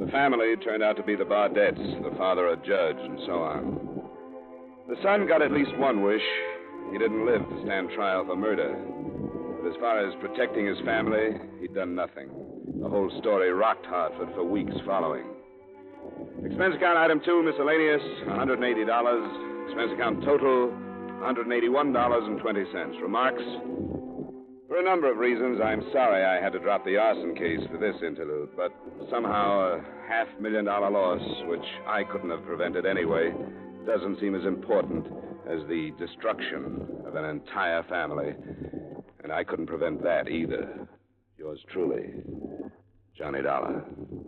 The family turned out to be the Bardets, the father a judge, and so on. The son got at least one wish. He didn't live to stand trial for murder. But as far as protecting his family, he'd done nothing. The whole story rocked Hartford for weeks following. Expense account item 2, miscellaneous, $180. Expense account total, $181.20. Remarks? For a number of reasons, I'm sorry I had to drop the arson case for this interlude, but somehow a $500,000 loss, which I couldn't have prevented anyway, doesn't seem as important as the destruction of an entire family. And I couldn't prevent that either. Yours truly, Johnny Dollar.